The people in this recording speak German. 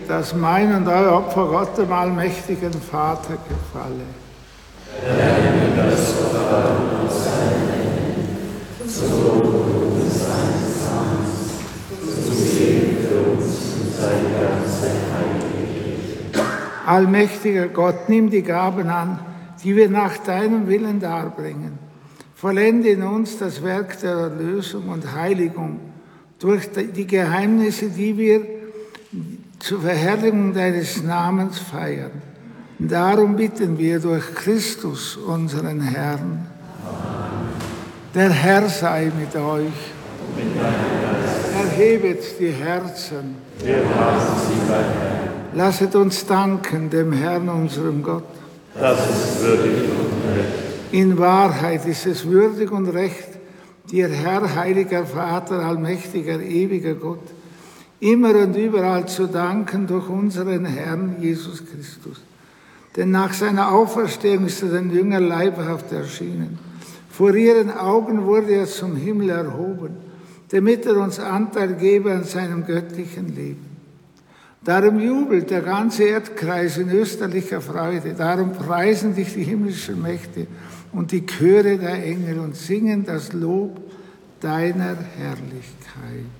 dass mein und euer Opfer Gott, dem allmächtigen Vater, gefalle. Erlerne das Opfer aus seinen Händen, zum Lob und seines Namens, zum Segen für uns und seine ganze heilige Kirche. Allmächtiger Gott, nimm die Gaben an, die wir nach deinem Willen darbringen. Vollende in uns das Werk der Erlösung und Heiligung durch die Geheimnisse, die wir zur Verherrlichung deines Namens feiern. Darum bitten wir durch Christus, unseren Herrn. Amen. Der Herr sei mit euch. Erhebet die Herzen. Wir haben sie beim Herrn. Lasset uns danken dem Herrn, unserem Gott. Das ist würdig und recht. In Wahrheit ist es würdig und recht, dir Herr, heiliger Vater, allmächtiger, ewiger Gott, immer und überall zu danken durch unseren Herrn Jesus Christus. Denn nach seiner Auferstehung ist er den Jüngern leibhaft erschienen. Vor ihren Augen wurde er zum Himmel erhoben, damit er uns Anteil gebe an seinem göttlichen Leben. Darum jubelt der ganze Erdkreis in österlicher Freude. Darum preisen dich die himmlischen Mächte und die Chöre der Engel und singen das Lob deiner Herrlichkeit.